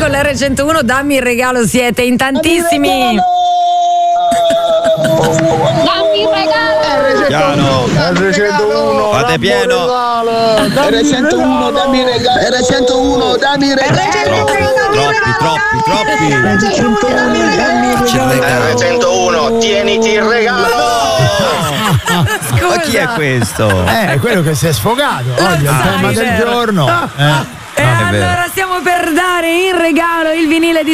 con l'R101, dammi il regalo, siete in tantissimi. Dammi il regalo. R101, fate pieno. R101, dammi il regalo. R101, dammi il regalo. Troppi. R101, tieniti il regalo. Scusa. Ma chi è questo? È quello che si è sfogato oggi, è il tema del giorno. E allora stiamo per dare in regalo il vinile di